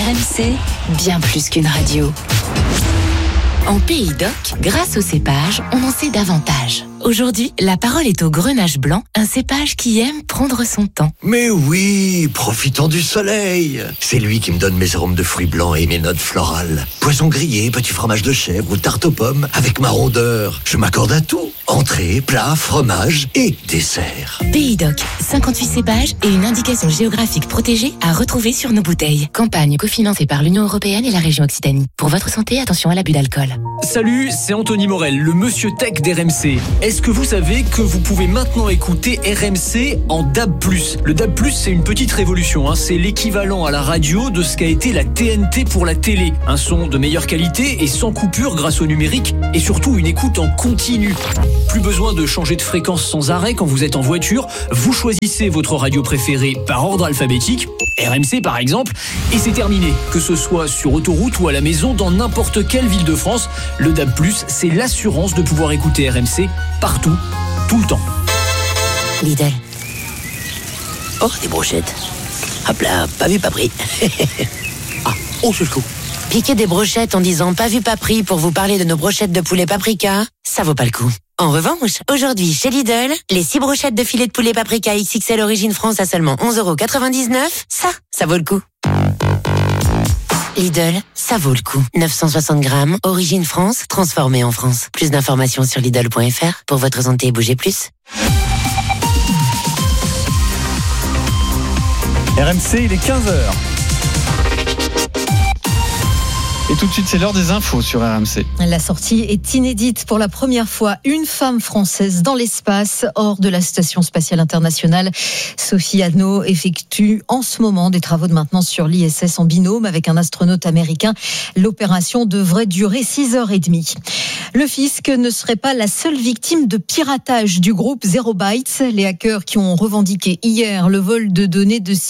RMC, bien plus qu'une radio. En Pays d'Oc, grâce au cépage, on en sait davantage. Aujourd'hui, la parole est au Grenache blanc, un cépage qui aime prendre son temps. Mais oui, profitons du soleil. C'est lui qui me donne mes arômes de fruits blancs et mes notes florales. Poisson grillé, petit fromage de chèvre ou tarte aux pommes avec ma rondeur. Je m'accorde à tout. Entrée, plat, fromage et dessert. Pays d'Oc, 58 cépages et une indication géographique protégée à retrouver sur nos bouteilles. Campagne cofinancée par l'Union Européenne et la région Occitanie. Pour votre santé, attention à l'abus d'alcool. Salut, c'est Anthony Morel, le monsieur tech d'RMC. Est-ce que vous savez que vous pouvez maintenant écouter RMC en DAB+. Le DAB+, c'est une petite révolution, c'est l'équivalent à la radio de ce qu'a été la TNT pour la télé. Un son de meilleure qualité et sans coupure grâce au numérique et surtout une écoute en continu. Plus besoin de changer de fréquence sans arrêt quand vous êtes en voiture. Vous choisissez votre radio préférée par ordre alphabétique, RMC par exemple, et c'est terminé. Que ce soit sur autoroute ou à la maison, dans n'importe quelle ville de France, le DAB+, c'est l'assurance de pouvoir écouter RMC partout, tout le temps. Lidl. Oh, des brochettes. Hop là, pas vu, pas pris. Ah, oh, c'est chaud. Piquer des brochettes en disant pas vu, pas pris pour vous parler de nos brochettes de poulet paprika, ça vaut pas le coup. En revanche, aujourd'hui, chez Lidl, les 6 brochettes de filet de poulet paprika XXL Origine France à seulement 11,99 €, ça vaut le coup. Lidl, ça vaut le coup. 960 grammes, Origine France, transformé en France. Plus d'informations sur Lidl.fr. Pour votre santé, bougez plus. RMC, il est 15h. Et tout de suite, c'est l'heure des infos sur RMC. La sortie est inédite pour la première fois. Une femme française dans l'espace, hors de la Station spatiale internationale. Sophie Adno effectue en ce moment des travaux de maintenance sur l'ISS en binôme avec un astronaute américain. L'opération devrait durer 6h30. Le fisc ne serait pas la seule victime de piratage du groupe Zero Bytes. Les hackers qui ont revendiqué hier le vol de données de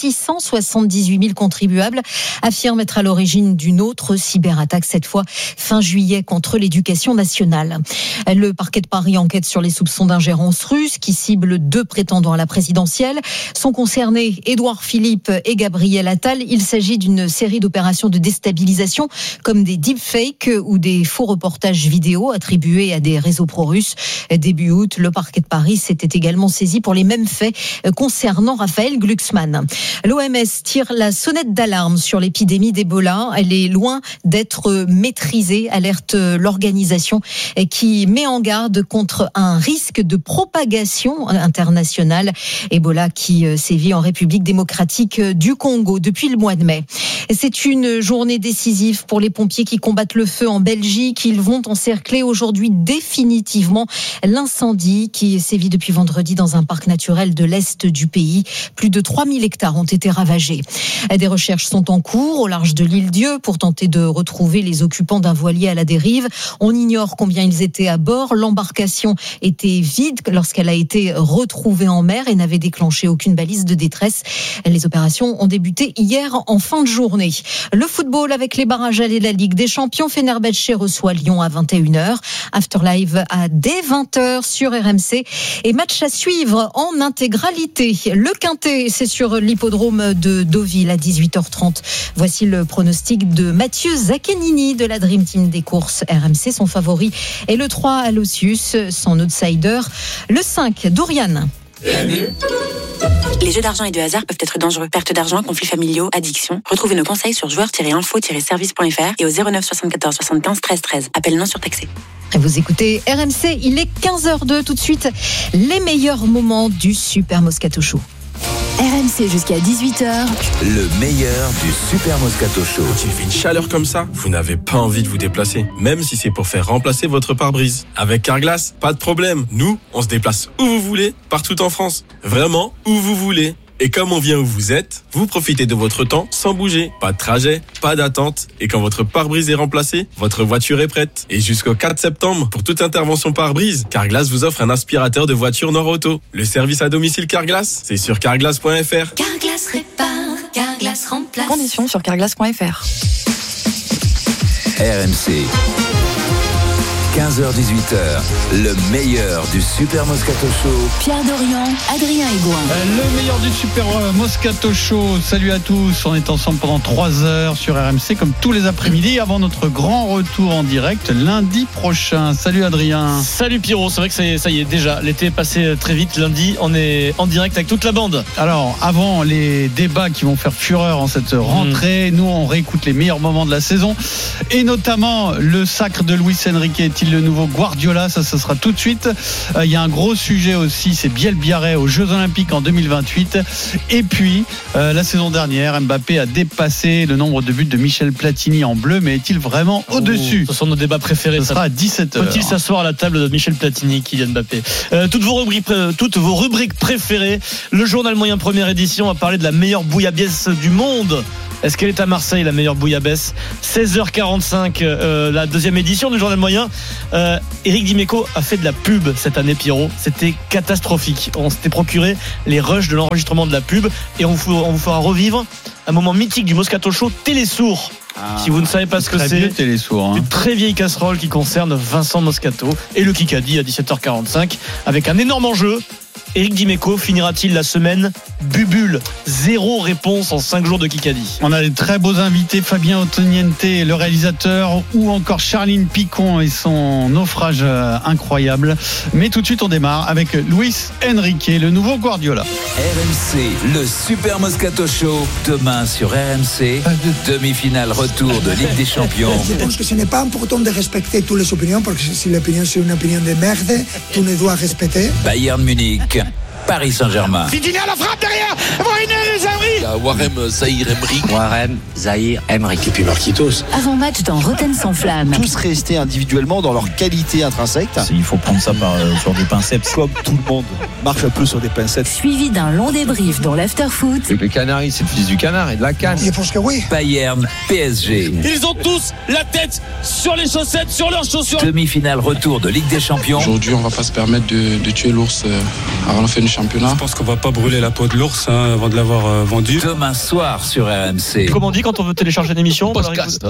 678 000 contribuables affirment être à l'origine d'une autre cyberattaque, cette fois fin juillet, contre l'éducation nationale. Le parquet de Paris enquête sur les soupçons d'ingérence russe qui ciblent 2 prétendants à la présidentielle. Sont concernés Édouard Philippe et Gabriel Attal. Il s'agit d'une série d'opérations de déstabilisation comme des deepfakes ou des faux reportages vidéo attribués à des réseaux pro-russes. Début août, le parquet de Paris s'était également saisi pour les mêmes faits concernant Raphaël Glucksmann. L'OMS tire la sonnette d'alarme sur l'épidémie d'Ebola. Elle est loin d'être maîtrisée, alerte l'organisation qui met en garde contre un risque de propagation internationale. Ebola qui sévit en République démocratique du Congo depuis le mois de mai. C'est une journée décisive pour les pompiers qui combattent le feu en Belgique. Ils vont encercler aujourd'hui définitivement l'incendie qui sévit depuis vendredi dans un parc naturel de l'Est du pays. Plus de 3000 hectares ont été ravagés. Des recherches sont en cours au large de l'île Dieu pour tenter de retrouver les occupants d'un voilier à la dérive. On ignore combien ils étaient à bord. L'embarcation était vide lorsqu'elle a été retrouvée en mer et n'avait déclenché aucune balise de détresse. Les opérations ont débuté hier en fin de journée. Le football avec les barrages allés de la Ligue des Champions. Fenerbahçe reçoit Lyon à 21h. Afterlive à dès 20h sur RMC. Et match à suivre en intégralité. Le Quintet, c'est sur l'hippodrome de Deauville à 18h30. Voici le pronostic de Mathieu Zaccanini de la Dream Team des courses RMC. Son favori est le 3 Alocius, son outsider le 5 Dorian. Les jeux d'argent et de hasard peuvent être dangereux. Perte d'argent, conflits familiaux, addiction. Retrouvez nos conseils sur joueurs-info-service.fr et au 09 74 75 13 13. Appel non surtaxé. Vous écoutez RMC, il est 15h02. Tout de suite, les meilleurs moments du Super Moscato Show. RMC jusqu'à 18h. Le meilleur du Super Moscato Show. Quand il fait une chaleur comme ça, vous n'avez pas envie de vous déplacer. Même si c'est pour faire remplacer votre pare-brise. Avec Carglass, pas de problème. Nous, on se déplace où vous voulez, partout en France. Vraiment, où vous voulez. Et comme on vient où vous êtes, vous profitez de votre temps sans bouger. Pas de trajet, pas d'attente. Et quand votre pare-brise est remplacé, votre voiture est prête. Et jusqu'au 4 septembre, pour toute intervention pare-brise, Carglass vous offre un aspirateur de voiture Nord-Auto. Le service à domicile Carglass, c'est sur carglass.fr. Carglass répare, Carglass remplace. Conditions sur carglass.fr. RMC. 15h-18h, le meilleur du Super Moscato Show. Pierre Dorian, Adrien Egoin. Le meilleur du Super Moscato Show. Salut à tous. On est ensemble pendant 3 heures sur RMC, comme tous les après-midi, avant notre grand retour en direct lundi prochain. Salut Adrien. Salut Pierrot. C'est vrai que ça y est, déjà, l'été est passé très vite. Lundi, on est en direct avec toute la bande. Alors, avant les débats qui vont faire fureur en cette rentrée, nous, on réécoute les meilleurs moments de la saison. Et notamment, le sacre de Luis Enrique. Est-il le nouveau Guardiola? Ça sera tout de suite. Il y a un gros sujet aussi, c'est Biel Biarré aux Jeux Olympiques en 2028. Et puis, la saison dernière, Mbappé a dépassé le nombre de buts de Michel Platini en bleu. Mais est-il vraiment au-dessus? Ce sont nos débats préférés. Ce sera à 17h. Peut-il s'asseoir à la table de Michel Platini, Kylian Mbappé? Toutes vos rubriques préférées. Le journal moyen première édition a parlé de la meilleure bouillabaisse du monde. Est-ce qu'elle est à Marseille, la meilleure bouillabaisse? 16h45, la deuxième édition du journal moyen. Eric Dimeco a fait de la pub cette année, Pierrot. C'était catastrophique. On s'était procuré les rushs de l'enregistrement de la pub et on vous fera revivre un moment mythique du Moscato Show, Télésourd. Si vous ne savez pas ce que c'est, Télésourd, une très vieille casserole qui concerne Vincent Moscato et le Kikadi à 17h45 avec un énorme enjeu. Eric Dimeco finira-t-il la semaine bubule? 0 réponse en 5 jours de Kikadi. On a des très beaux invités, Fabien Ottoniente, le réalisateur, ou encore Charline Picon et son naufrage incroyable. Mais tout de suite, on démarre avec Luis Enrique, le nouveau Guardiola. RMC, le Super Moscato Show. Demain sur RMC, demi-finale retour de Ligue des Champions. Je pense que ce n'est pas important de respecter toutes les opinions, parce que si l'opinion c'est une opinion de merde, tu ne dois respecter. Bayern Munich, Paris Saint-Germain. Fidini à la frappe derrière. Warem Zahir Emery. Warem Zahir Emery. Et puis Marquitos. Avant match dans Rotten sans flamme. Tous rester individuellement dans leur qualité intrinsèque. Il faut prendre ça sur des pincettes. Comme tout le monde marche un peu sur des pincettes. Suivi d'un long débrief dans l'after-foot. Le Canaris, c'est le fils du canard et de la canne. Je pense que oui. Bayern, PSG. Ils ont tous la tête sur les chaussettes, sur leurs chaussures. Demi-finale retour de Ligue des Champions. Aujourd'hui, on va pas se permettre de tuer l'ours avant la fin du championnat. Je pense qu'on va pas brûler la peau de l'ours avant de l'avoir vendu. Demain soir sur RMC. Comme on dit quand on veut télécharger une émission? Podcast.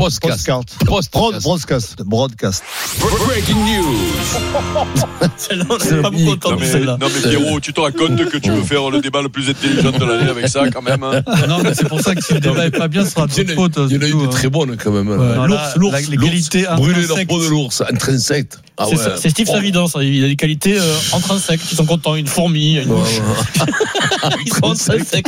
Broadcast. Breaking news. Celle-là, on n'a pas beaucoup entendu celle-là. Non mais Pierrot, tu te rends compte que tu veux faire le débat le plus intelligent de l'année avec ça quand même. Non mais c'est pour ça que si le débat est pas bien, ce sera de votre faute. Il y en a eu de très bonnes quand même. L'ours, les qualités brûler la peau de l'ours, intrinsèque. C'est Steve Savidant, ça. Il a des qualités intrinsèques qui sont contents. Une fourmi, une mouche. Ils sont intrinsèques.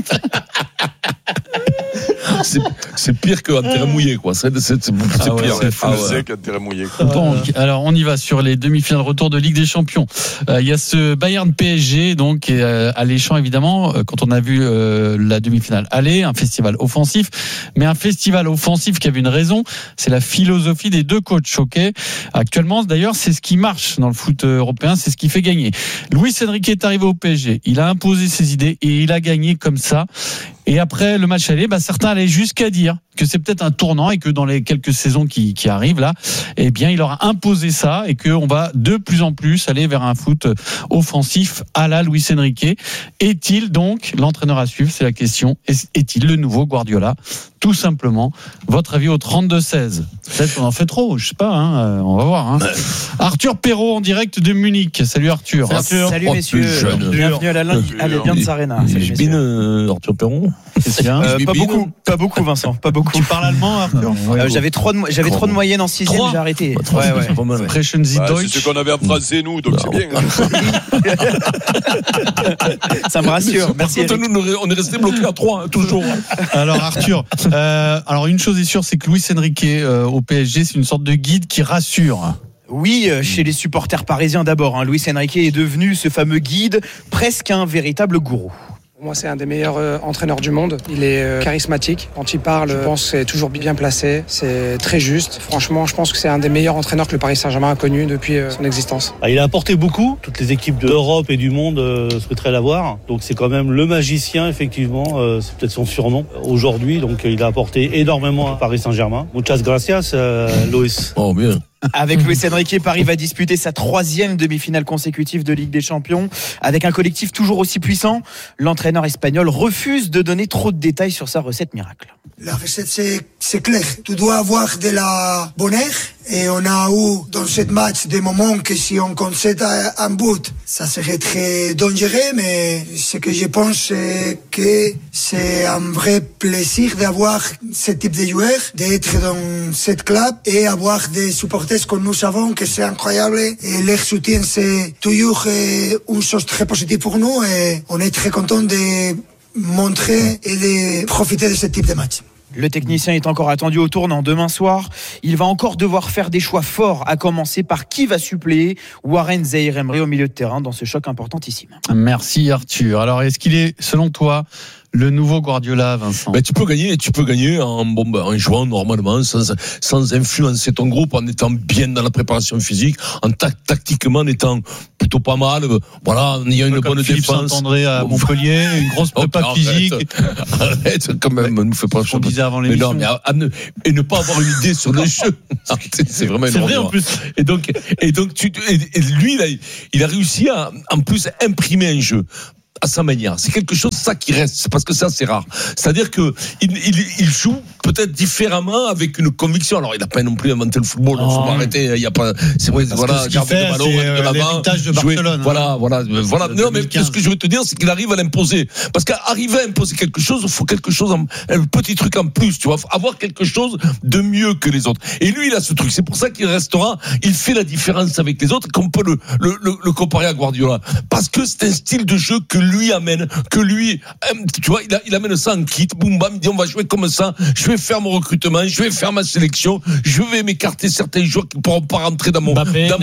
C'est pire qu'un terrain mouillé, quoi. C'est pire. C'est qu'un terrain mouillé. Bon, alors on y va sur les demi-finales retour de Ligue des Champions. Il y a ce Bayern PSG, donc, qui est alléchant évidemment. Quand on a vu la demi-finale aller, un festival offensif, mais un festival offensif qui avait une raison, c'est la philosophie des deux coachs. Okay. Actuellement, d'ailleurs, c'est ce qui marche dans le foot européen, c'est ce qui fait gagner. Luis Enrique est arrivé au PSG, il a imposé ses idées et il a gagné comme ça. Et après le match aller, certains allaient jusqu'à dire que c'est peut-être un tournant et que dans les quelques saisons qui arrivent là, eh bien, il aura imposé ça et qu'on va de plus en plus aller vers un foot offensif à la Luis Enrique. Est-il donc l'entraîneur à suivre? C'est la question. Est-il le nouveau Guardiola? Tout simplement. Votre avis au 32-16. Peut-être qu'on en fait trop, je sais pas, on va voir. Arthur Perrault en direct de Munich. Salut Arthur. Salut messieurs. Bienvenue à l'Allianz Arena. Arthur Perrault. Pas beaucoup Vincent, pas beaucoup. Tu parles allemand Arthur? J'avais trop de moyenne en 6e, j'ai arrêté. C'est ce qu'on avait en français nous, donc c'est bien. Ça me rassure. Merci. Nous, on est resté bloqué à 3 toujours. Alors Arthur, une chose est sûre, c'est que Luis Enrique au PSG, c'est une sorte de guide qui rassure. Oui, chez les supporters parisiens d'abord. Luis Enrique est devenu ce fameux guide, presque un véritable gourou. Pour moi, c'est un des meilleurs entraîneurs du monde. Il est charismatique. Quand il parle, je pense que c'est toujours bien placé. C'est très juste. Franchement, je pense que c'est un des meilleurs entraîneurs que le Paris Saint-Germain a connu depuis son existence. Il a apporté beaucoup. Toutes les équipes d'Europe et du monde souhaiteraient l'avoir. Donc c'est quand même le magicien, effectivement. C'est peut-être son surnom aujourd'hui. Donc il a apporté énormément à Paris Saint-Germain. Muchas gracias, Luis. Oh, bien. Avec Luis Enrique, Paris va disputer sa 3e demi-finale consécutive de Ligue des Champions. Avec un collectif toujours aussi puissant, l'entraîneur espagnol refuse de donner trop de détails sur sa recette miracle. La recette, c'est clair. Tu dois avoir de la bonheur. Et on a eu dans ce match des moments que si on concède un but, ça serait très dangereux. Mais ce que je pense, c'est que c'est un vrai plaisir d'avoir ce type de joueurs, d'être dans cette club et avoir des supporters comme nous savons que c'est incroyable. Et leur soutien, c'est toujours une chose très positive pour nous. Et on est très content de montrer et de profiter de ce type de match. Le technicien est encore attendu au tournant demain soir. Il va encore devoir faire des choix forts, à commencer par qui va suppléer Warren Zaïre-Emery au milieu de terrain dans ce choc importantissime. Merci Arthur. Alors, est-ce qu'il est, selon toi, le nouveau Guardiola, Vincent? Tu peux gagner en jouant normalement, sans influencer ton groupe, en étant bien dans la préparation physique, tactiquement en étant plutôt pas mal. Voilà, il y a une bonne Philippe défense. Saint-André à Montpellier, une grosse prépa physique. Arrête, quand même, ne fais pas on disait avant l'émission. Et ne pas avoir une idée sur le jeu. C'est vraiment une vrai en plus. Et donc lui, il a réussi à, en plus, imprimer un jeu à sa manière. C'est quelque chose, ça qui reste, parce que ça c'est rare. C'est-à-dire que il joue peut-être différemment avec une conviction. Alors il n'a pas non plus inventé le football, il faut m'arrêter, il y a pas, c'est vrai, voilà, garder le ballon de l'avant, l'héritage de Barcelone. Voilà. Non, mais ce que je veux te dire, c'est qu'il arrive à l'imposer. Parce qu'arriver à imposer quelque chose, il faut quelque chose, un petit truc en plus, tu vois, avoir quelque chose de mieux que les autres. Et lui, il a ce truc. C'est pour ça qu'il restera, il fait la différence avec les autres, qu'on peut le comparer à Guardiola. Parce que c'est un style de jeu que lui amène, tu vois, il amène ça en kit, boum bam, il dit on va jouer comme ça, je vais faire mon recrutement, je vais faire ma sélection, je vais m'écarter certains joueurs qui ne pourront pas rentrer dans mon, Mbappé, dans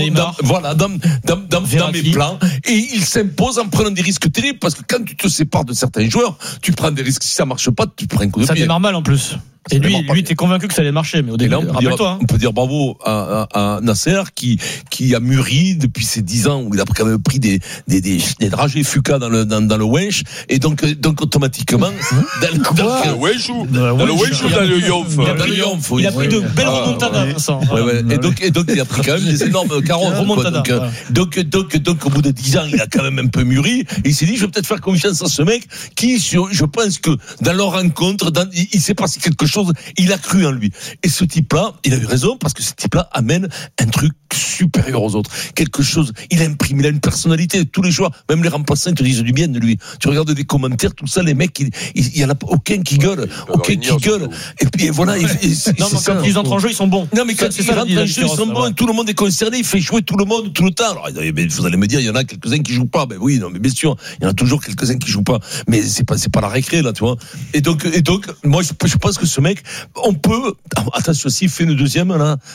mes plans, et il s'impose en prenant des risques terribles, parce que quand tu te sépares de certains joueurs, tu prends des risques, si ça marche pas, tu prends un coup de pied. Ça démarre mal en plus. Et lui, t'es convaincu que ça allait marcher, mais au début, on peut dire bravo à Nasser qui a mûri depuis ses 10 ans où il a quand même pris des dragées Fuka dans le Wench, et donc automatiquement dans le Wench ou dans le Yonf. Il a pris de belles remontadas, Vincent. Et donc il a pris quand même des énormes carottes. Donc au bout de 10 ans, il a quand même un peu mûri, et il s'est dit je vais peut-être faire confiance à ce mec qui, je pense que dans leur rencontre, il s'est passé quelque chose. Il a cru en lui. Et ce type-là, il a eu raison, parce que ce type-là amène un truc supérieur aux autres. Quelque chose, il imprime, il a une personnalité. Tous les joueurs, même les remplaçants, ils te disent du bien de lui. Tu regardes des commentaires, tout ça, les mecs, il y en a aucun qui gueule. Et puis voilà. Non, mais quand ils entrent en jeu, ils sont bons. Non, mais quand ils rentrent en jeu, ils sont bons. Tout le monde est concerné. Il fait jouer tout le monde, tout le temps. Alors, vous allez me dire, il y en a quelques-uns qui jouent pas. Ben oui, non, mais bien sûr, il y en a toujours quelques-uns qui jouent pas. Mais c'est pas la récré, là, tu vois. Et donc, moi, je pense que ce mec, on peut, attention, s'il fait la deuxième,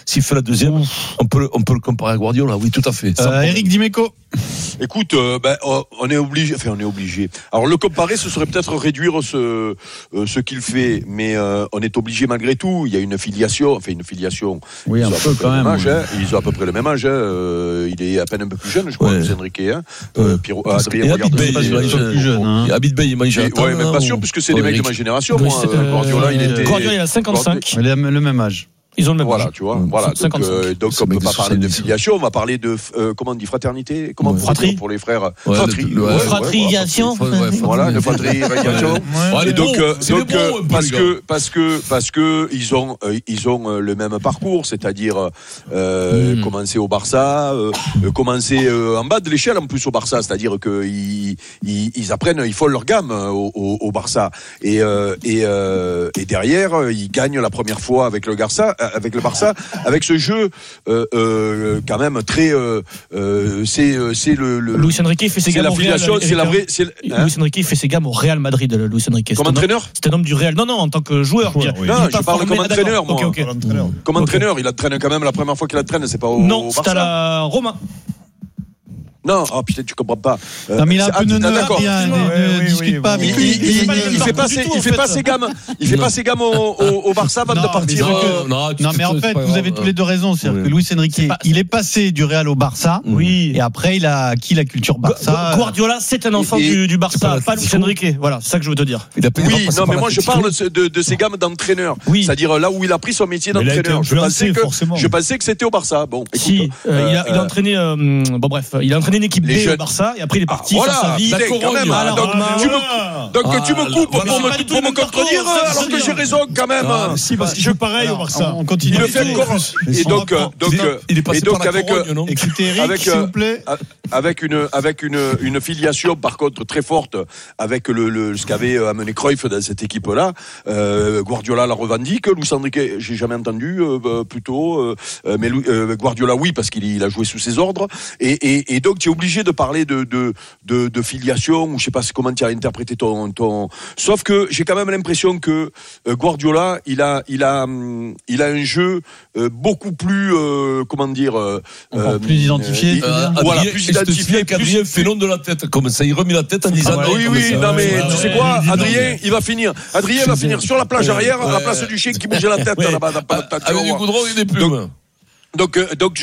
on peut le comparer à Guardiola, oui, tout à fait. Eric Dimeco. Écoute, on est obligé. Alors le comparer, ce serait peut-être réduire ce qu'il fait, mais on est obligé malgré tout. Il y a une filiation. Oui, un peu quand même. Ils ont à peu près le même âge. Il est à peine un peu plus jeune, je crois, Luis Enrique. Pierrot, Adrien, Abid Bey, il mange. Ouais, même pas sûr, puisque c'est les mecs de ma génération. Guardiola, il a 55. Le même âge. Ils ont le même âge. Voilà, tu vois. Voilà. Donc on peut pas parler de filiation, on va parler de comment on dit fraternité, comment fratrie pour les frères. Fratrisation. Voilà, de fratrisation. Et donc parce que ils ont le même parcours, c'est-à-dire commencer au Barça, commencer en bas de l'échelle en plus au Barça, c'est-à-dire que ils apprennent, ils font leur gamme au Barça et derrière ils gagnent la première fois avec le Barça, avec ce jeu quand même très c'est le Luis Enrique fait ses gammes au Real. Luis Enrique fait ses gammes au Real Madrid. Luis Enrique. Comme entraîneur. C'est un homme du Real. Non, en tant que joueur. Non, je parle comme entraîneur. Moi. Comme entraîneur, il entraîne quand même la première fois qu'il entraîne, c'est pas au Barça. Non, c'est à la Roma. Non, oh putain, tu comprends pas. Non, mais il a un peu de d'accord. Ne discute pas. Il fait pas ses gammes. Il fait pas ses gammes au Barça avant de partir. Non, mais en fait, vous avez tous les deux raison. C'est-à-dire que Luis Enrique, il est passé du Real au Barça. Oui. Et après, il a acquis la culture Barça. Guardiola, c'est un enfant du Barça, pas Luis Enrique. Voilà, c'est ça que je veux te dire. Oui, non, mais moi je parle de ses gammes d'entraîneur. C'est-à-dire là où il a pris son métier d'entraîneur. Je pensais que c'était au Barça. Bon, si, il a entraîné. Bon, bref, il a entraîné une équipe B au Barça et après il est parti faire sa vie. Donc tu me coupes pour me contredire alors que j'ai raison quand même. Si, parce qu'il joue pareil au Barça. On continue. Il le fait encore. Et donc avec une filiation par contre très forte avec ce qu'avait amené Cruyff dans cette équipe-là. Guardiola la revendique. Luis Enrique, j'ai jamais entendu plutôt, mais Guardiola oui parce qu'il a joué sous ses ordres. Et donc tu es obligé de parler de filiation ou je sais pas comment tu as interprété ton. Sauf que j'ai quand même l'impression que Guardiola il a un jeu beaucoup plus comment dire plus identifié. Voilà, plus identifié. Adrien fait nom de la tête comme ça, il remet la tête en disant oui, non mais tu sais quoi, Adrien il va finir sur la plage arrière à la place du chien qui bougeait la tête là-bas. Avec du goudron et des plumes. Donc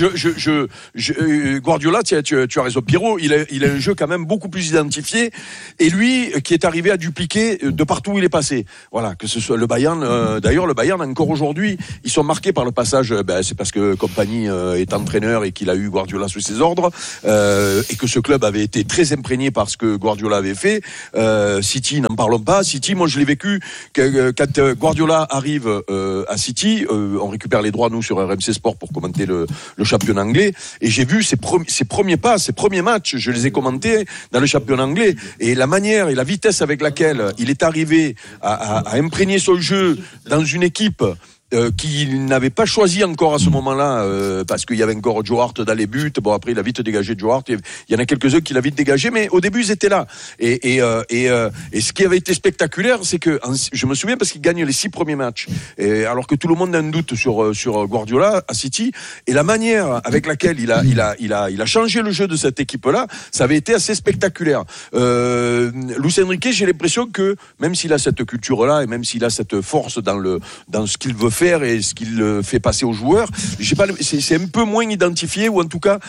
Guardiola, tu as raison, Pierrot, il a un jeu quand même beaucoup plus identifié, et lui qui est arrivé à dupliquer de partout où il est passé. Voilà, que ce soit le Bayern. D'ailleurs, le Bayern encore aujourd'hui, ils sont marqués par le passage. C'est parce que Kompany est entraîneur et qu'il a eu Guardiola sous ses ordres, et que ce club avait été très imprégné par ce que Guardiola avait fait. City, n'en parlons pas. City, moi je l'ai vécu quand Guardiola arrive à City, on récupère les droits nous sur RMC Sport pour commenter le championnat anglais, et j'ai vu ses premiers matchs, je les ai commentés dans le championnat anglais, et la manière et la vitesse avec laquelle il est arrivé à imprégner son jeu dans une équipe qu'il n'avait pas choisi encore à ce moment-là, parce qu'il y avait encore Joe Hart dans les buts. Bon, après il a vite dégagé Joe Hart, il y en a quelques-uns qu'il a vite dégagé, mais au début ils étaient là, et ce qui avait été spectaculaire, c'est que je me souviens parce qu'il gagne les 6 premiers matchs, et alors que tout le monde a un doute sur Guardiola à City, et la manière avec laquelle il a changé le jeu de cette équipe-là, ça avait été assez spectaculaire. Luis Enrique, j'ai l'impression que même s'il a cette culture-là et même s'il a cette force dans ce qu'il veut faire et ce qu'il fait passer aux joueurs, c'est un peu moins identifié, ou en tout cas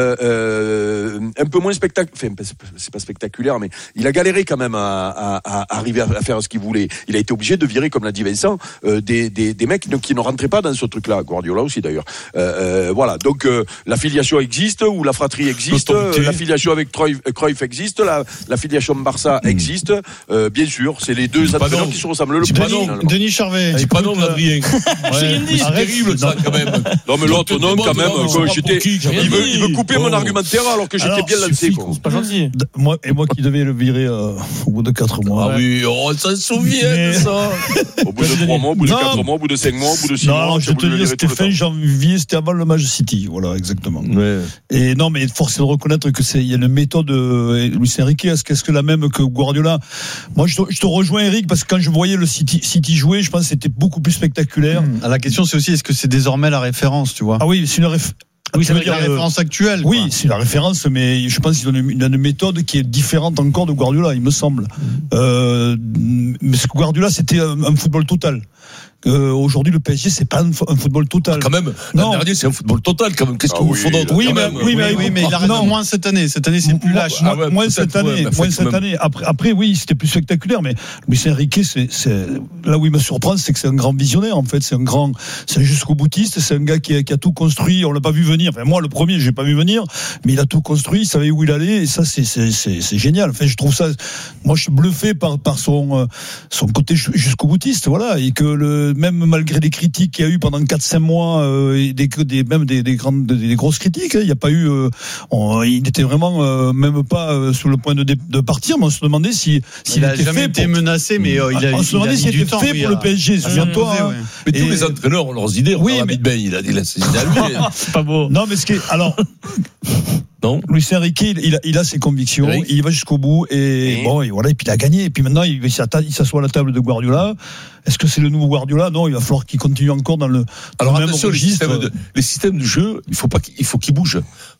un peu moins spectaculaire. Enfin, c'est pas spectaculaire, mais il a galéré quand même à arriver à faire ce qu'il voulait. Il a été obligé de virer, comme l'a dit Vincent, des mecs qui ne rentraient pas dans ce truc-là. Guardiola aussi d'ailleurs. Voilà, donc la filiation existe, ou la fratrie existe, la filiation avec Cruyff existe, la filiation Barça existe, bien sûr, c'est les deux entraîneurs qui se ressemblent le plus. Denis Charvet, dis pas non, Adrien. C'est terrible ça quand même. Non mais l'autre non quand même. Il veut couper mon argumentaire alors que j'étais bien lancé. C'est pas gentil. Moi qui devais le virer au bout de 4 mois. Ah oui, on s'en souvient de ça. Au bout de 3 mois, au bout de 4 mois, au bout de 5 mois, au bout de 6 mois. Non, je te dis, c'était fin janvier, c'était avant le match City. Voilà, exactement. Et non, mais force est de reconnaître qu'il y a une méthode Luis Enrique. Est-ce que la même que Guardiola? Moi, je te rejoins, Eric, parce que quand je voyais le City jouer, je pense que c'était beaucoup plus spectaculaire. La question, c'est aussi, est-ce que c'est désormais la référence, tu vois? Ah oui, c'est une la référence actuelle. Oui, quoi. C'est la référence, mais je pense qu'il a une méthode qui est différente encore de Guardiola, il me semble. Mais ce que Guardiola, c'était un football total. Aujourd'hui, le PSG, c'est pas un football total. Quand même, l'an dernier, c'est un football total, quand même. Qu'est-ce qu'il vous faut d'autre? Oui, mais il arrive moins cette année. Cette année, c'est plus lâche. Moins cette année. Après, oui, c'était plus spectaculaire, mais Luis Enrique, c'est là où il me surprend, c'est que c'est un grand visionnaire, en fait. C'est un jusqu'au boutiste. C'est un gars qui a tout construit. On l'a pas vu venir. Enfin, moi, le premier, j'ai pas vu venir, mais il a tout construit. Il savait où il allait, et ça, c'est génial. Enfin, je trouve ça, moi, je suis bluffé par son côté jusqu'au boutiste, voilà, et que même malgré les critiques qu'il y a eu pendant 4-5 mois, et même des grosses critiques, il n'y a pas eu, il n'était vraiment même pas sur le point de partir, mais on se demandait s'il était jamais été menacé, mais on se demandait s'il était fait pour le PSG, souviens-toi. Mais tous les entraîneurs ont leurs idées. Oui, mais Ben, il a dit ses idées à lui. C'est pas beau. Non, mais alors. Non. Luis Enrique, il a ses convictions, il va jusqu'au bout, et bon, et voilà, et puis il a gagné, et puis maintenant il s'assoit à la table de Guardiola. Est-ce que c'est le nouveau Guardiola? Non, il va falloir qu'il continue encore dans le même registre. Les systèmes de jeu, il faut qu'il bouge.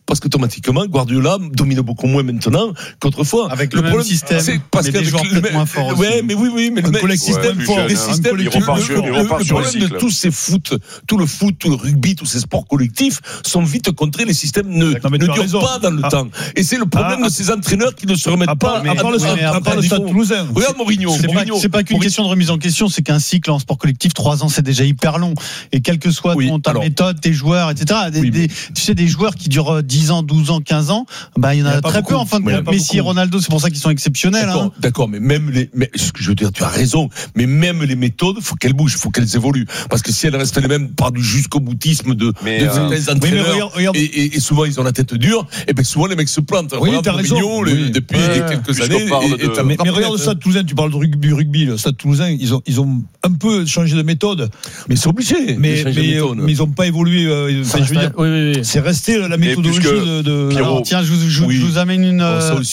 parce qu'automatiquement, Guardiola domine beaucoup moins maintenant qu'autrefois. Avec le même système, c'est parce mais des joueurs peut-être moins forts. Ouais, mais oui, mais le système fort. Le problème de tous ces foot, tout le foot, tout le rugby, tous ces sports collectifs sont vite contrés. Les systèmes ne durent pas dans le temps. Et c'est le problème de ces entraîneurs qui ne se remettent pas. À part le Stade Toulousain. Regarde Mourinho. C'est pas qu'une question de remise en question, c'est qu'un cycle en sport collectif, 3 ans, c'est déjà hyper long. Et quelle que soit ta méthode, tes joueurs, etc. Tu sais, des joueurs qui durent 10 ans, 12 ans, 15 ans, il y en a très peu en fin de compte. Messi et Ronaldo, c'est pour ça qu'ils sont exceptionnels. D'accord, mais ce que je veux dire, tu as raison, mais même les méthodes, faut qu'elles bougent, faut qu'elles évoluent. Parce que si elles restent les mêmes par du jusqu'au boutisme de certains entraîneurs, et souvent ils ont la tête dure, et bien souvent les mecs se plantent. Oui, t'as raison. Depuis quelques années. Mais regarde le Stade Toulousain, tu parles du rugby, le Stade Toulousain, ils ont un peu changé de méthode. Mais c'est obligé. Mais ils n'ont pas évolué. C'est resté la méthodologie de. Alors, tiens, je vous amène une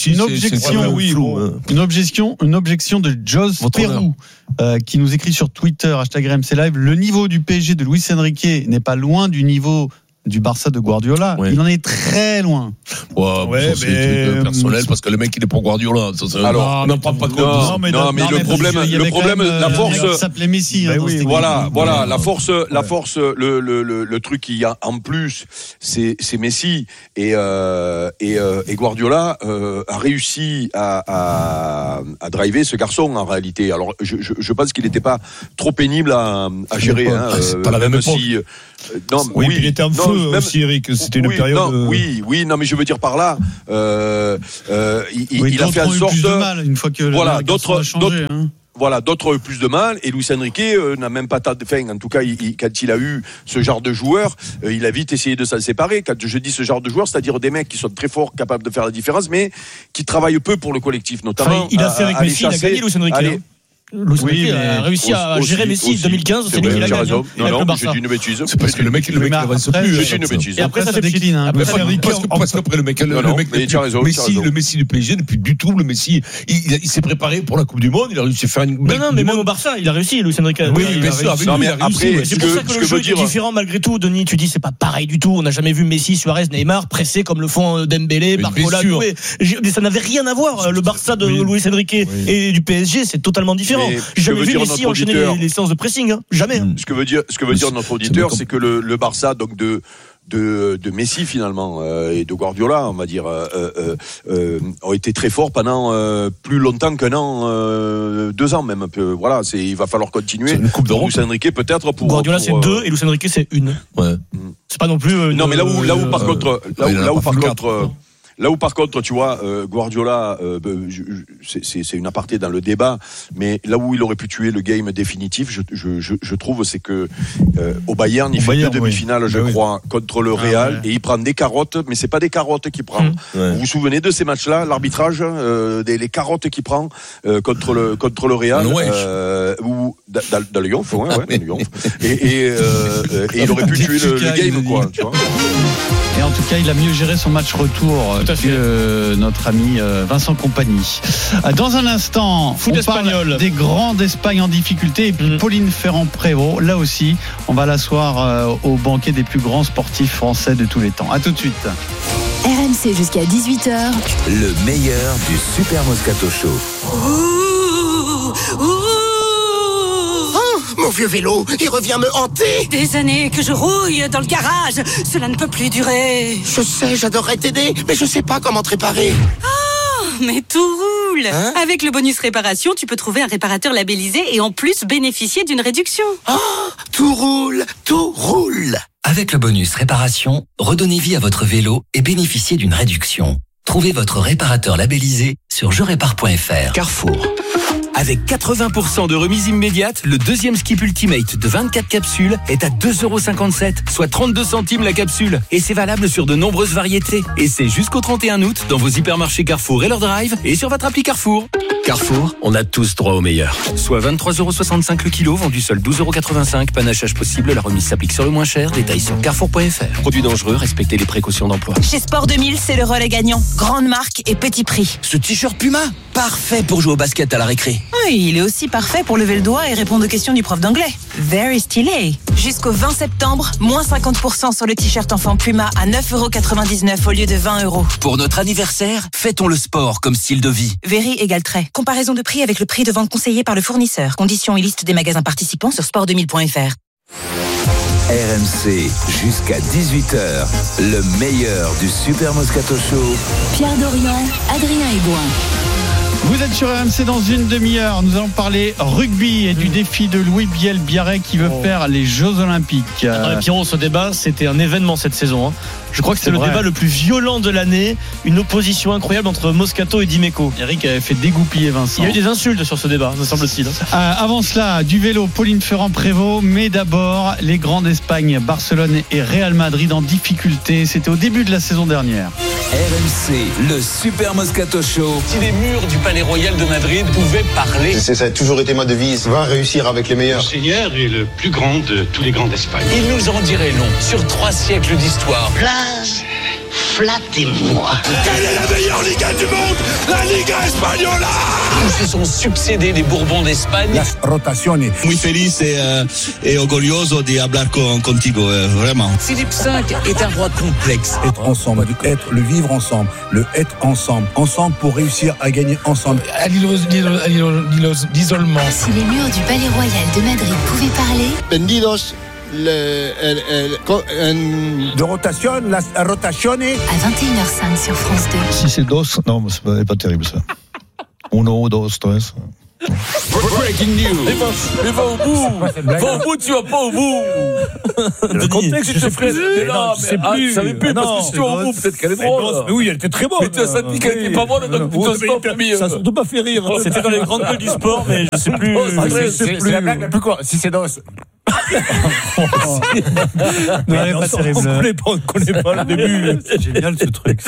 objection de Jos Perrou, qui nous écrit sur Twitter, #RMC Live. Le niveau du PSG de Luis Enrique n'est pas loin du niveau du Barça de Guardiola. Il en est très loin. C'est personnel parce que le mec il est pour Guardiola. Alors, on n'en prend pas compte. Non, mais le problème, la force. S'appelait Messi. Voilà, la force, le truc qu'il y a en plus, c'est Messi et Guardiola a réussi à driver ce garçon en réalité. Alors, je pense qu'il n'était pas trop pénible à gérer. C'est pas la même époque. Il était en feu aussi, Eric. C'était une période. Non, mais je veux dire par là, il a fait en sorte. Plus de mal une fois que d'autres a changé. D'autres ont eu plus de mal, et Luis Enrique n'a même pas en tout cas, quand il a eu ce genre de joueurs, il a vite essayé de s'en séparer. Quand je dis ce genre de joueurs, c'est-à-dire des mecs qui sont très forts, capables de faire la différence, mais qui travaillent peu pour le collectif, notamment. Il a fait avec Messi, il a gagné Luis Enrique. Luis a réussi à gérer Messi 2015, c'est lui qui l'a gagné. Non, j'ai dit une bêtise. C'est parce que le mec n'avance plus. J'ai dit une bêtise. Et après, ça décline. Parce qu'après, le mec, le Messi du PSG n'est plus du tout le Messi. Il s'est préparé pour la Coupe du Monde, il a réussi à faire une belle. Non, mais même au Barça, il a réussi, Luis Enrique. Oui, bien sûr. C'est pour ça que le jeu est différent malgré tout, Denis. Tu dis, c'est pas pareil du tout. On n'a jamais vu Messi, Suarez, Neymar pressés comme le font Dembélé, Barcola, Doué. Ça n'avait rien à voir. Le Barça de Luis Enrique et du PSG, c'est différent. J'ai jamais vu Messi enchaîner les séances de pressing, jamais. Ce que veut dire notre auditeur, c'est que le Barça donc de Messi finalement et de Guardiola, on va dire, ont été très forts pendant plus longtemps qu'un an, 2 ans même. Voilà, il va falloir continuer. C'est une Coupe d'Europe. Luis Enrique peut-être pour Guardiola c'est 2 et Luis Enrique c'est 1. Ouais. C'est pas non plus. Non, mais là où par contre. Là où par contre, tu vois, Guardiola, c'est une aparté dans le débat, mais là où il aurait pu tuer le game définitif, je trouve, c'est que au Bayern, il fait 2 demi-finales, je crois, contre le Real, et il prend des carottes, mais c'est pas des carottes qu'il prend. Vous vous souvenez de ces matchs-là, l'arbitrage, les carottes qu'il prend contre le Real, ou dans le Yonf, et il aurait pu tuer le game, quoi, tu vois. Et en tout cas, il a mieux géré son match retour que notre ami Vincent Compagnie. Dans un instant, foot espagnol, des grands d'Espagne en difficulté, et puis Pauline Ferrand-Prévot, là aussi, on va l'asseoir au banquet des plus grands sportifs français de tous les temps. À tout de suite. RMC jusqu'à 18h. Le meilleur du Super Moscato Show. Mon vieux vélo, il revient me hanter. Des années que je rouille dans le garage. Cela ne peut plus durer. Je sais, j'adorerais t'aider, mais je sais pas comment te réparer. Oh, mais tout roule. Avec le bonus réparation, tu peux trouver un réparateur labellisé et en plus bénéficier d'une réduction. Oh, tout roule, tout roule. Avec le bonus réparation, redonnez vie à votre vélo et bénéficiez d'une réduction. Trouvez votre réparateur labellisé sur jerépare.fr. Carrefour. Avec 80% de remise immédiate, le deuxième Skip Ultimate de 24 capsules est à 2,57€, soit 32 centimes la capsule. Et c'est valable sur de nombreuses variétés. Et c'est jusqu'au 31 août dans vos hypermarchés Carrefour et leur drive et sur votre appli Carrefour. Carrefour, on a tous droit au meilleur. Soit 23,65€ le kilo, vendu seul 12,85€. Panachage possible, la remise s'applique sur le moins cher. Détails sur carrefour.fr. Produit dangereux, respectez les précautions d'emploi. Chez Sport 2000, c'est le relais gagnant. Grande marque et petit prix. Ce t-shirt Puma, parfait pour jouer au basket à la récré. Oui, il est aussi parfait pour lever le doigt et répondre aux questions du prof d'anglais. Very stylé. Jusqu'au 20 septembre, moins 50% sur le t-shirt enfant Puma à 9,99€ au lieu de 20€. Pour notre anniversaire, fêtons le sport comme style de vie. Very égale trait. Comparaison de prix avec le prix de vente conseillé par le fournisseur. Conditions et liste des magasins participants sur sport2000.fr. RMC, jusqu'à 18h, le meilleur du Super Moscato Show. Pierre Dorian, Adrien Ebouin. Vous êtes sur RMC dans une demi-heure. Nous allons parler rugby et du défi de Louis Biel-Biarré qui veut faire les Jeux Olympiques. Pierrot, ce débat, c'était un événement cette saison. Je crois que c'est le débat le plus violent de l'année. Une opposition incroyable entre Moscato et Dimeco. Eric avait fait dégoupiller Vincent. Il y a eu des insultes sur ce débat, me semble-t-il. Avant cela, du vélo, Pauline Ferrand-Prévot. Mais d'abord, les grands d'Espagne, Barcelone et Real Madrid en difficulté. C'était au début de la saison dernière. RMC, le Super Moscato Show. Si les murs du Palais Royal de Madrid pouvaient parler. Ça a toujours été ma devise. Va réussir avec les meilleurs. Le Seigneur est le plus grand de tous les grands d'Espagne. Il nous en dirait long sur 3 siècles d'histoire. Flattez-moi. Quelle est la meilleure Liga du monde? La Liga Española. Ils se sont succédés des Bourbons d'Espagne. Las rotaciones. Muy feliz et orgulloso de hablar contigo, vraiment. Philippe V est un roi complexe. Être ensemble, le vivre ensemble, le être ensemble. Ensemble pour réussir à gagner ensemble. À l'isolement. Si les murs du Palais Royal de Madrid pouvaient parler. Bendidos. De rotation, las rotaciones. À 21h05 sur France 2. Si c'est dos, non, c'est pas terrible ça. Uno, dos, tres. Breaking news. Mais va au bout. Va au bout, tu vas pas au bout. Le contexte, je te ferai. Non, mais tu savais plus parce que si tu vas au bout, peut-être qu'elle est drôle. Mais oui, elle était très bonne. Mais tu as senti qu'elle était pas bonne, donc tu t'en stop. Ça ne surtout pas fait rire. C'était dans les grandes gueules du sport, mais je sais plus. C'est la blague la plus courte. Si c'est dos. On connaît pas le début. C'est génial ce truc.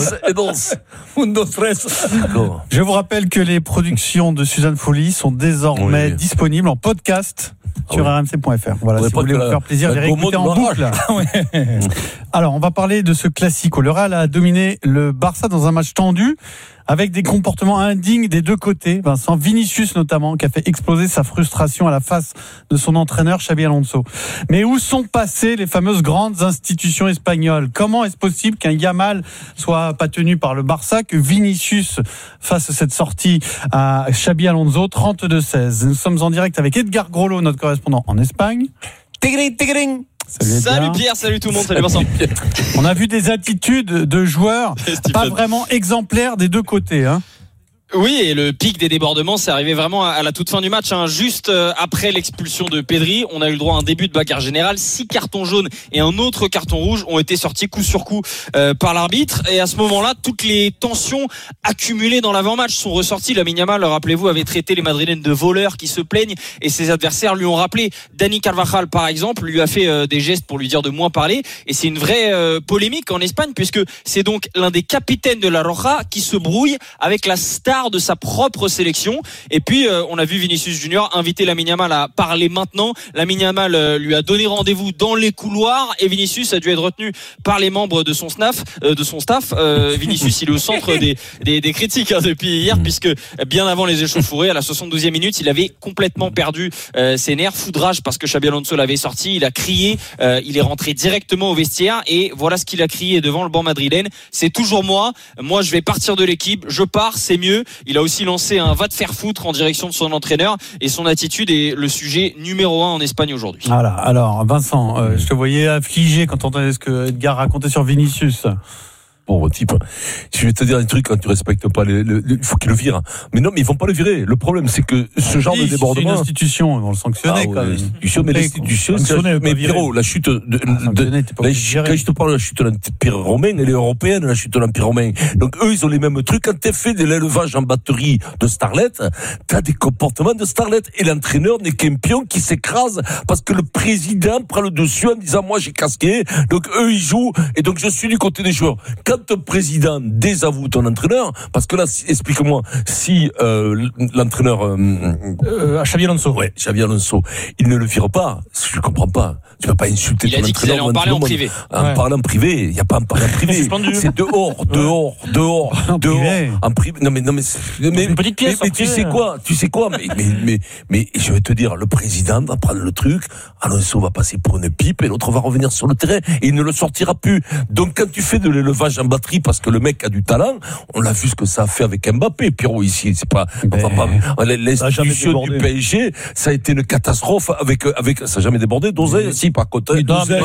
Je vous rappelle que les productions de Suzanne Folly sont désormais disponibles en podcast sur rmc.fr. Voilà, si vous voulez vous faire plaisir, les réécouter en boucle. Alors, on va parler de ce classico. Le Real a dominé le Barça dans un match tendu, avec des comportements indignes des deux côtés. Vincent, Vinicius notamment, qui a fait exploser sa frustration à la face de son entraîneur Xabi Alonso. Mais où sont passées les fameuses grandes institutions espagnoles? Comment est-ce possible qu'un Yamal soit pas tenu par le Barça, que Vinicius fasse cette sortie à Xabi Alonso 32-16? Nous sommes en direct avec Edgar Grollo, notre correspondant en Espagne. Tigring. Salut Pierre, salut tout le monde, salut Vincent. On a vu des attitudes de joueurs pas vraiment exemplaires des deux côtés, hein. Oui, et le pic des débordements, c'est arrivé vraiment à la toute fin du match, hein. Juste après l'expulsion de Pedri, on a eu le droit à un début de bagarre générale. 6 cartons jaunes et un autre carton rouge ont été sortis coup sur coup par l'arbitre. Et à ce moment-là, toutes les tensions accumulées dans l'avant-match sont ressorties. Lamine Yamal, rappelez-vous, avait traité les Madrilènes de voleurs qui se plaignent, et ses adversaires lui ont rappelé. Dani Carvajal, par exemple, lui a fait des gestes pour lui dire de moins parler. Et c'est une vraie polémique en Espagne, puisque c'est donc l'un des capitaines de la Roja qui se brouille avec la star de sa propre sélection. Et puis on a vu Vinicius Junior inviter Lamine Yamal à parler maintenant. Lamine Yamal lui a donné rendez-vous dans les couloirs, et Vinicius a dû être retenu par les membres de son staff. Vinicius, il est au centre des critiques, hein, depuis hier, puisque bien avant les échauffourées, à la 72e minute, il avait complètement perdu ses nerfs. Foudrage parce que Xabi Alonso l'avait sorti. Il a crié, il est rentré directement au vestiaire, et voilà ce qu'il a crié devant le banc madrilène: c'est toujours moi, je vais partir de l'équipe, je pars, c'est mieux. Il a aussi lancé un va te faire foutre en direction de son entraîneur, et son attitude est le sujet numéro 1 en Espagne aujourd'hui. Voilà. Alors Vincent, je te voyais affligé quand tu entendais ce que Edgar racontait sur Vinicius. Bon type, je vais te dire un truc, quand tu respectes pas il faut qu'ils le virent. Mais non, mais ils vont pas le virer. Le problème, c'est que ce genre de débordement, c'est une institution, ils vont le sanctionner quand même. L'institution, mais l'institution, mais Pierrot, la chute quand je te parle de la chute de l'Empire romain, elle est européenne, la chute de l'Empire romain. Donc eux, ils ont les mêmes trucs. Quand t'es fait de l'élevage en batterie de starlet, t'as des comportements de starlet, et l'entraîneur n'est qu'un pion qui s'écrase parce que le président prend le dessus en disant moi j'ai casqué. Donc eux, ils jouent, et donc je suis du côté des joueurs. quand un président désavoue ton entraîneur, parce que là, explique-moi, si l'entraîneur Xabi Alonso. Ouais, Xabi Alonso, il ne le vire pas. Je comprends pas. Tu vas pas insulter ton entraîneur. Il a dit qu'il allait en parler en privé. En parlant en privé, il y a pas en parler en privé. C'est dehors. En privé. Non mais une petite pièce. Mais tu sais quoi, mais je vais te dire, le président va prendre le truc, Alonso va passer pour une pipe et l'autre va revenir sur le terrain et il ne le sortira plus. Donc quand tu fais de l'élevage en batterie parce que le mec a du talent, on l'a vu ce que ça a fait avec Mbappé, Pierrot ici, c'est pas, l'institution du PSG, ça a été une catastrophe avec ça n'a jamais débordé, Dosé, si par contre.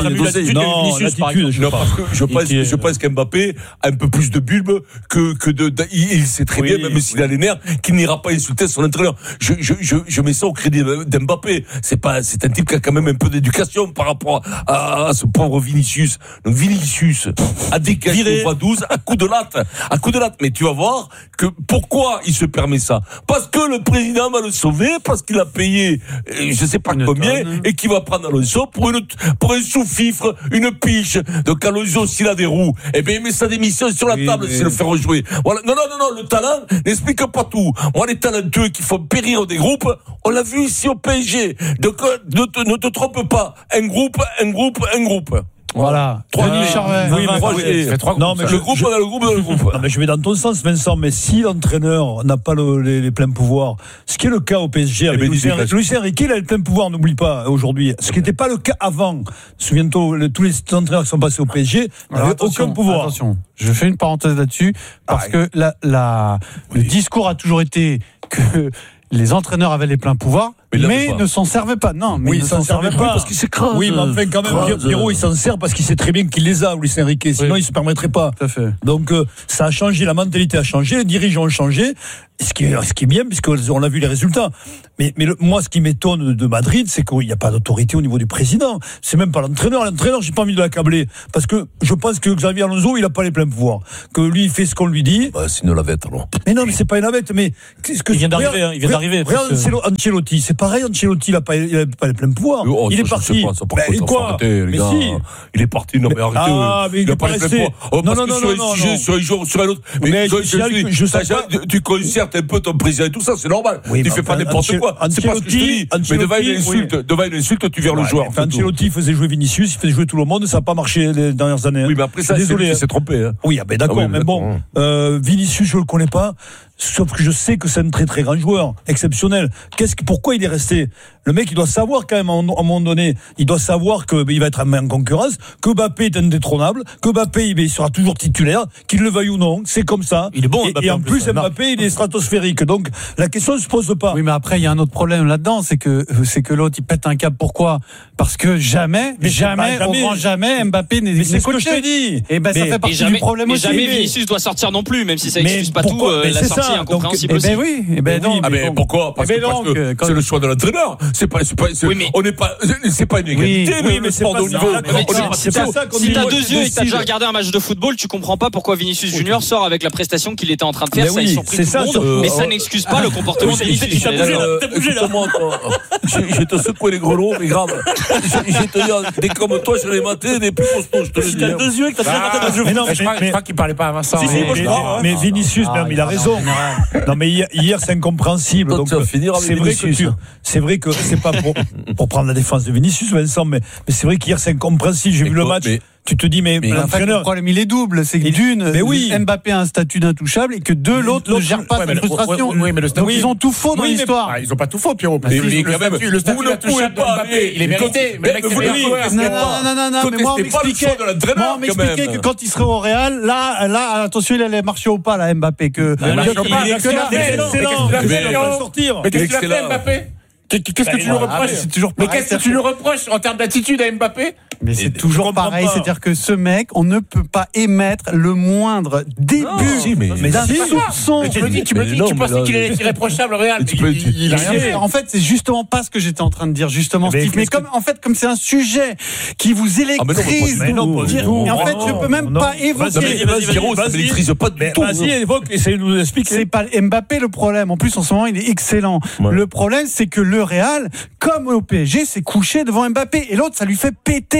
Je pense qu'Mbappé a un peu plus de bulbe que il sait très bien, même s'il a les nerfs, qu'il n'ira pas insulter son entraîneur. Je mets ça au crédit d'Mbappé. C'est un type qui a quand même un peu d'éducation par rapport à ce pauvre Vinicius. Donc Vinicius a dégagé au x12 à coup de latte. Mais tu vas voir que pourquoi il se permet ça? Parce que le président va le sauver, parce qu'il a payé, je sais pas combien, et qu'il va prendre Alonso pour un sous-fifre, une piche. Donc Alonso, s'il a des roues, eh bien, il met sa démission sur la table s'il le fait rejouer. Voilà. Non, le talent n'explique pas tout. Moi, les talentueux qui font périr des groupes, on l'a vu ici au PSG. Donc, ne te trompe pas. Un groupe. Voilà. 3 Non, mais le groupe. Non, mais je vais dans ton sens, Vincent. Mais si l'entraîneur n'a pas les pleins pouvoirs, ce qui est le cas au PSG avec Luis Enrique, il a le plein pouvoir, n'oublie pas, aujourd'hui. Ce qui n'était pas le cas avant. Souviens-toi, tous les entraîneurs qui sont passés au PSG n'avaient aucun pouvoir. Attention, je fais une parenthèse là-dessus, parce que le discours a toujours été que les entraîneurs avaient les pleins pouvoirs, mais ne s'en servaient pas. Non, mais il s'en servait pas parce qu'il s'écrase. Oui, mais enfin, quand même, Pierrot, il s'en sert parce qu'il sait très bien qu'il les a, Luis Enrique. Sinon, il se permettrait pas. Tout à fait. Donc, ça a changé, la mentalité a changé, les dirigeants ont changé. Ce qui est bien, puisqu'on a vu les résultats. Mais moi, ce qui m'étonne de Madrid, c'est qu'il n'y a pas d'autorité au niveau du président. C'est même pas l'entraîneur. L'entraîneur, j'ai pas envie de l'accabler. Parce que je pense que Xabi Alonso, il a pas les pleins pouvoirs. Que lui, il fait ce qu'on lui dit. C'est une navette, alors. Mais non, mais c'est pas une navette, mais. Il vient d'arriver, Regarde Ancelotti, c'est pareil, Ancelotti, il a pas les pleins pouvoirs. Il est parti. Quoi? Mais si. Il est parti, non, mais arrêtez. Ah, mais il est pas resté. Non. Sur un sujet, sur un jour, sur un autre. Mais tu concertes un peu ton président et tout ça, c'est normal. Tu fais pas n'importe quoi. C'est pas ce que je te dis. Mais devant une insulte, tu vires le joueur. Ancelotti faisait jouer Vinicius, il faisait jouer tout le monde, ça n'a pas marché les dernières années. Oui, mais après ça, il s'est trompé. Oui, d'accord, mais bon, Vinicius, je le connais pas. Sauf que je sais que c'est un très très grand joueur, exceptionnel. Pourquoi il est resté? Le mec, il doit savoir quand même, à un moment donné, il doit savoir qu'il va être en concurrence, que Mbappé est indétrônable, que Mbappé il sera toujours titulaire, qu'il le veuille ou non, c'est comme ça. Il est bon. Et en plus, Mbappé, il est stratosphérique. Donc, la question ne se pose pas. Oui, mais après, il y a un autre problème là-dedans, c'est que l'autre, il pète un câble. Pourquoi? Parce que jamais, Mbappé n'est coaché. Mais c'est ce que je te dis. Et ça fait partie du problème aussi. Jamais Vinicius doit sortir non plus, même si ça excuse pas tout, la sortie est incompréhensible aussi. Pourquoi? Parce que c'est le choix de l'entraîneur. C'est pas une égalité, mais c'est pas niveau. Si t'as 2 yeux et que t'as déjà regardé un match de football, tu comprends pas pourquoi Vinicius Junior sort avec la prestation qu'il était en train de faire. Ça a surpris tout le monde, mais ça n'excuse pas le comportement de Vinicius. T'as bougé là. Je te secoue les grelots, mais grave. Je vais te dire, des comme toi, je l'ai maté, des plus costauds, je te le dis. Si t'as 2 yeux et que t'as déjà regardé un jeu. Je crois qu'il parlait pas à Vincent. Mais Vinicius, il a raison. Non, mais hier, c'est incompréhensible. Donc, c'est vrai que c'est pas pour prendre la défense de Vinicius, Vincent, mais c'est vrai qu'hier, c'est incompréhensible. J'ai vu le match. Tu te dis, mais l'entraîneur. Le problème, il est double. C'est que Mbappé a un statut d'intouchable et que l'autre ne gère pas cette frustration. Donc, ils ont tout faux dans l'histoire. Ils ont pas tout faux, Pierrot. Mais quand même, le statut d'intouchable de Mbappé, il est mérité. Mais moi, on m'expliquait que quand il serait au Real, là, attention, il allait marcher au pas, là, Mbappé. Mais qu'est-ce qu'il a fait, Mbappé? Qu'est-ce que tu lui reproches? Mais qu'est-ce que tu lui reproches en termes d'attitude à Mbappé? Mais c'est toujours pareil, c'est-à-dire que ce mec, on ne peut pas émettre le moindre début d'un soupçon. Mais tu me dis, tu penses qu'il est irréprochable au Real? Il a rien fait. En fait, c'est justement pas ce que j'étais en train de dire, justement, Steve. Mais comme c'est un sujet qui vous électrise, et en fait, je peux même pas évoquer. Vas-y, évoque, essaye de nous expliquer. C'est pas Mbappé le problème. En plus, en ce moment, il est excellent. Le problème, c'est que le Real, comme au PSG, s'est couché devant Mbappé. Et l'autre, ça lui fait péter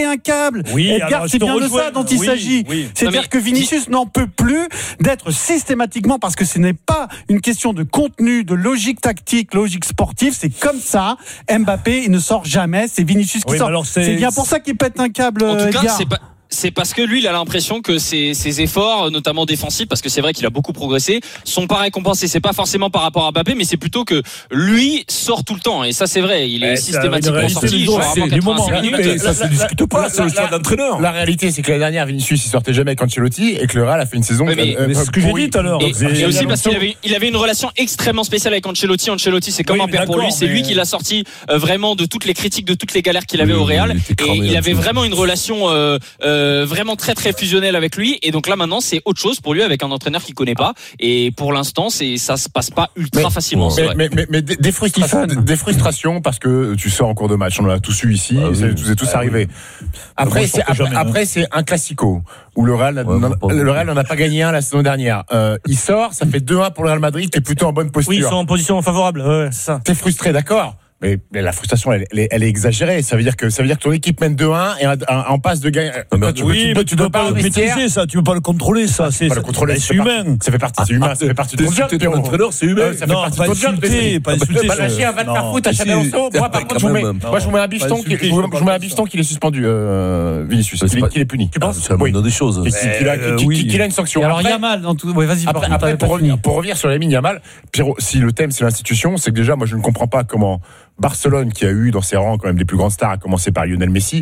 un câble. Oui, Edgar, alors, c'est bien de ça dont il s'agit. C'est-à-dire que Vinicius n'en peut plus d'être systématiquement, parce que ce n'est pas une question de contenu, de logique tactique, logique sportive, c'est comme ça. Mbappé, il ne sort jamais, c'est Vinicius qui sort. C'est bien pour ça qu'il pète un câble. En tout cas, Edgar. c'est parce que lui, il a l'impression que ses efforts, notamment défensifs, parce que c'est vrai qu'il a beaucoup progressé, sont pas récompensés. C'est pas forcément par rapport à Mbappé, mais c'est plutôt que lui sort tout le temps. Et ça, c'est vrai. Il est systématiquement sorti. Du moment. Ça se discute pas. C'est le choix d'entraîneur. La réalité, c'est que l'année dernière, Vinicius, il sortait jamais avec Ancelotti et que le Real a fait une saison. C'est ce que j'ai dit tout à l'heure. Et aussi parce qu'il avait une relation extrêmement spéciale avec Ancelotti. Ancelotti, c'est comme un père pour lui. C'est lui qui l'a sorti vraiment de toutes les critiques, de toutes les galères qu'il avait au Real. Et il avait vraiment une relation vraiment très très fusionnel avec lui, et donc là maintenant c'est autre chose pour lui avec un entraîneur qu'il connaît pas, et pour l'instant ça se passe pas ultra facilement. Mais des frustrations parce que tu sors en cours de match, on l'a tous eu ici, c'est tous arrivé. Après c'est un classico où le Real n'en a pas gagné un la saison dernière. Il sort, ça fait 2-1 pour le Real Madrid qui est plutôt en bonne posture. Oui, ils sont en position favorable, c'est ça. T'es frustré, d'accord? Mais la frustration, elle est exagérée. Ça veut dire que ton équipe mène 2-1 et en passe de gagner. Tu dois pas le maîtriser, ça. Tu peux pas le contrôler, ça. C'est humain. Ça fait partie. C'est humain. Ça fait partie de ton job. T'es l'entraîneur, c'est humain. Ça fait partie de ton job. Pas insulter. Lâcher, va te faire foutre à Xabi Alonso. Moi, par contre, je vous mets un bifton qu'il est suspendu, Vinicius. Qu'il est puni. Tu penses? C'est la moindre des choses. Qu'il a une sanction. Alors Yamal, vas-y. Après, pour revenir sur Lamine Yamal, Pierrot, si le thème c'est l'institution, c'est que déjà, moi, je ne comprends pas comment Barcelone, qui a eu dans ses rangs quand même des plus grandes stars, à commencer par Lionel Messi,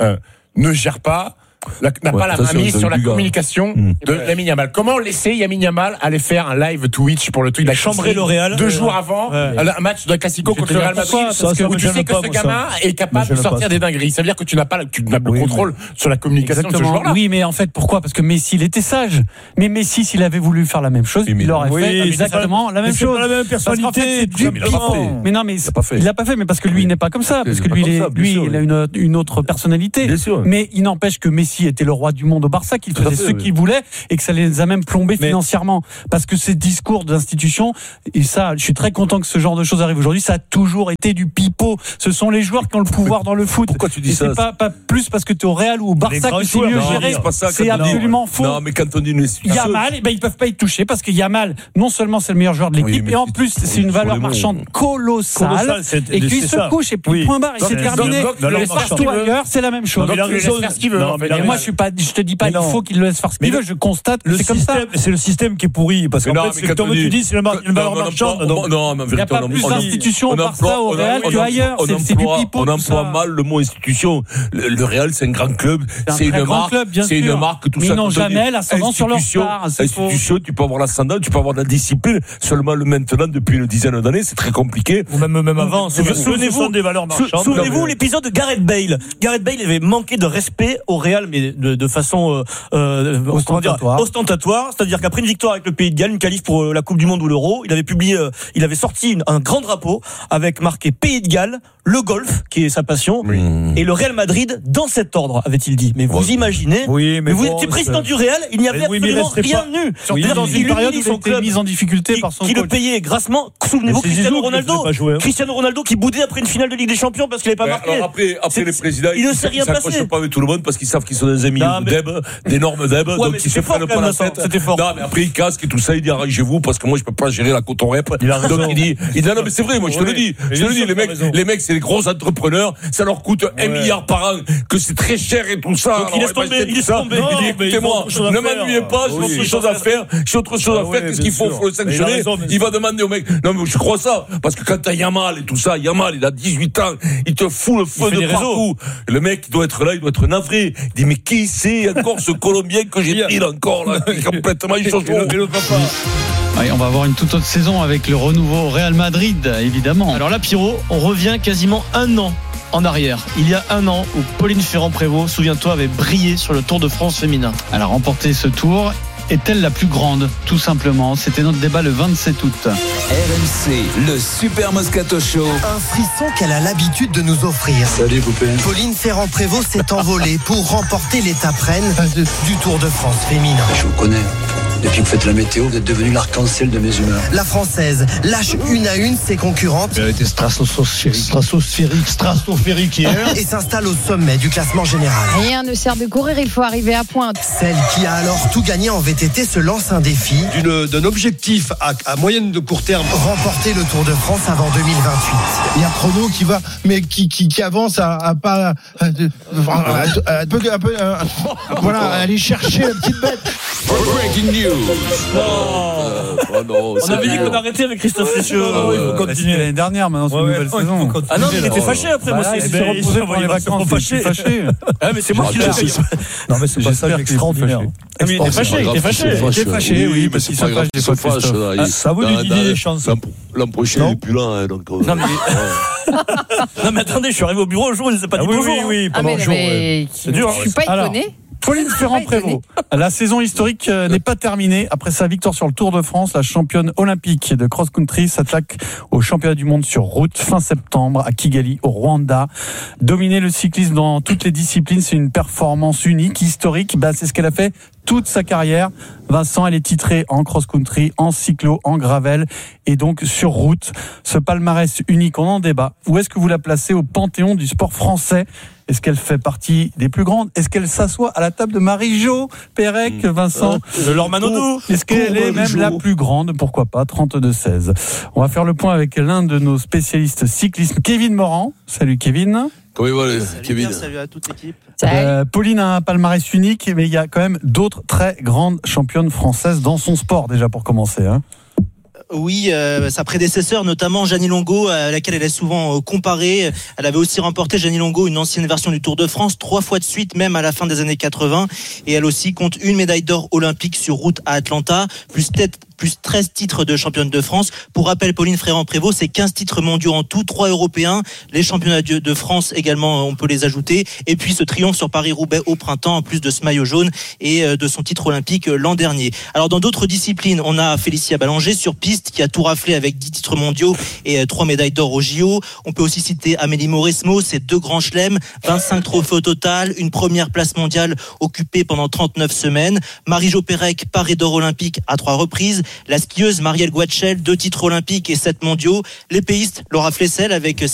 ne gère pas, n'a pas la main mise sur la communication de Lamine Yamal. Comment laisser Lamine Yamal aller faire un live Twitch pour le truc de la chambrer le Real 2 jours avant un match de Classico contre le Real Madrid, où tu sais que ce gamin est capable de sortir des dingueries. Ça veut dire que tu n'as pas le contrôle sur la communication de ce joueur-là. Oui, mais en fait, pourquoi? Parce que Messi, il était sage. Mais Messi, s'il avait voulu faire la même chose, il aurait fait exactement la même chose. C'est pas la même personnalité. Mais non, mais il l'a pas fait, mais parce que lui, il n'est pas comme ça. Parce que lui, il a une autre personnalité. Mais il n'empêche que Messi était le roi du monde au Barça, qu'il faisait ce qu'il voulait et que ça les a même plombés financièrement. Parce que ces discours d'institution, et ça, je suis très content que ce genre de choses arrive aujourd'hui, ça a toujours été du pipeau. Ce sont les joueurs qui ont le pouvoir dans le foot. Pourquoi tu dis ça? C'est pas plus parce que tu es au Real ou au Barça que c'est mieux géré. C'est absolument faux. Non, mais quand on dit une institution. Yamal, ils peuvent pas y toucher parce que Yamal, non seulement c'est le meilleur joueur de l'équipe, et en plus c'est une valeur marchande colossale, et qu'il se couche et puis point barre, et c'est terminé. Partout ailleurs, c'est la même chose. Il a raison de faire ce qu'il veut. Moi, je te dis pas il faut qu'il le laisse faire ce qu'il veut, je constate que c'est comme ça. C'est le système qui est pourri, parce qu'en fait, comme tu dis, c'est une valeur marchande. Il n'y a pas plus d'institutions au Barça, au Real qu'ailleurs. C'est du pipeau. On emploie mal le mot institution. Le Real, c'est un grand club. C'est une marque, tout ça. Mais ils n'ont jamais l'ascendant sur leur star. Institution, tu peux avoir l'ascendant, tu peux avoir de la discipline. Seulement maintenant, depuis une dizaine d'années, c'est très compliqué. Ou même avant. Souvenez-vous l'épisode de Gareth Bale. Gareth Bale avait manqué de respect au Real, mais de façon ostentatoire. C'est-à-dire qu'après une victoire avec le Pays de Galles, une qualif pour la Coupe du Monde ou l'Euro, il avait sorti un grand drapeau avec marqué Pays de Galles, le golf, qui est sa passion, et le Real Madrid dans cet ordre, avait-il dit. Mais vous imaginez, mais vous étiez président du Real, il n'y avait absolument rien eu. Dans une période où il était mis en difficulté par son coach. Qui le payait grassement. Souvenez-vous, Cristiano Ronaldo qui boudait après une finale de Ligue des Champions parce qu'il n'avait pas marqué. Après les présidents, il ne s'est rien passé. Ils s'accrochent pas avec tout le monde parce qu'ils savent qu'ils sont des amis d'énormes deb, donc ils se prennent pas la tête. Non, mais après ils casquent et tout ça, il dit arrangez-vous parce que moi je peux pas gérer la coton-rep. Donc il dit non mais c'est vrai, moi je te le dis, les mecs c'est des gros entrepreneurs, ça leur coûte 1 milliard par an, que c'est très cher et tout ça. Donc il laisse tomber. Il dit écoutez-moi, ne m'ennuyez pas, j'ai autre chose à faire, qu'est-ce qu'il faut le sanctionner. Il va demander au mec, non mais je crois ça, parce que quand t'as Yamal et tout ça, Yamal il a 18 ans, il te fout le feu de partout. Le mec il doit être là, il doit être navré. Il dit mais qui c'est encore ce Colombien que j'ai pris là encore là, complètement il change le papa. Oui, on va avoir une toute autre saison avec le renouveau Real Madrid, évidemment. Alors là, Pierrot, on revient quasiment un an en arrière. Il y a un an où Pauline Ferrand-Prévot, souviens-toi, avait brillé sur le Tour de France féminin. Elle a remporté ce tour. Est-elle la plus grande? Tout simplement. C'était notre débat le 27 août. RMC, le Super Moscato Show. Un frisson qu'elle a l'habitude de nous offrir. Salut, poupée. Pauline Ferrand-Prévot s'est envolée pour remporter l'étape reine du Tour de France féminin. Je vous connais. Depuis que vous faites la météo, vous êtes devenu l'arc-en-ciel de mes humeurs. La Française lâche une à une ses concurrentes. Elle a été stratosphérique hier. Et s'installe au sommet du classement général. Rien ne sert de courir, il faut arriver à pointe. Celle qui a alors tout gagné en VTT se lance un défi. D'un objectif à moyenne de court terme. Remporter le Tour de France avant 2028. Il y a un chrono qui va, mais qui avance à pas, voilà, aller chercher la petite bête. Breaking news. On avait dit qu'on arrêtait avec Christophe Cessieux. Il faut continuer. L'année dernière, maintenant c'est une nouvelle saison. Ah non, il était fâché après. Moi, il s'est reposé pour les vacances. Fâché. Ah mais c'est moi qui l'ai fait. Non mais c'est pas ça extraordinaire. Mais il était fâché. Il était fâché. Oui, parce qu'il se fâche des fois. Ça vous lui dit des chances. L'an prochain, il n'est plus là. Donc, non mais attendez, je suis arrivé au bureau le jour où il ne s'est pas dit bonjour. Oui, pendant le jour. C'est dur. Je suis pas étonné. Pauline Ferrand-Prévot. La saison historique n'est pas terminée. Après sa victoire sur le Tour de France, la championne olympique de cross-country s'attaque au championnat du monde sur route fin septembre à Kigali, au Rwanda. Dominer le cyclisme dans toutes les disciplines, c'est une performance unique, historique. C'est ce qu'elle a fait toute sa carrière. Vincent, elle est titrée en cross-country, en cyclo, en gravel et donc sur route. Ce palmarès unique, on en débat. Où est-ce que vous la placez au panthéon du sport français ? Est-ce qu'elle fait partie des plus grandes ? Est-ce qu'elle s'assoit à la table de Marie-Jo Pérec, Vincent de Laure Manodou ? Est-ce qu'elle est même la plus grande ? Pourquoi pas, 32-16. On va faire le point avec l'un de nos spécialistes cyclisme, Kevin Morand. Salut Kevin. Comment il va, Kevin ? Salut à toute l'équipe. Pauline a un palmarès unique, mais il y a quand même d'autres très grandes championnes françaises dans son sport, déjà pour commencer. Oui, sa prédécesseur, notamment Jeannie Longo, à laquelle elle est souvent comparée. Elle avait aussi remporté, Jeannie Longo, une ancienne version du Tour de France, 3 fois de suite, même à la fin des années 80. Et elle aussi compte une médaille d'or olympique sur route à Atlanta, plus 13 titres de championne de France. Pour rappel, Pauline Ferrand-Prévot, c'est 15 titres mondiaux en tout, 3 européens, les championnats de France également, on peut les ajouter. Et puis ce triomphe sur Paris-Roubaix au printemps, en plus de ce maillot jaune et de son titre olympique l'an dernier. Alors dans d'autres disciplines, on a Félicia Ballanger sur piste qui a tout raflé avec 10 titres mondiaux et 3 médailles d'or au JO. On peut aussi citer Amélie Mauresmo, c'est 2 grands chelems, 25 trophées au total, une première place mondiale occupée pendant 39 semaines. Marie-Jo Pérec, parée d'or olympique à 3 reprises. La skieuse Marielle Guatchel, 2 titres olympiques et 7 mondiaux. L'épéiste Laura Flessel avec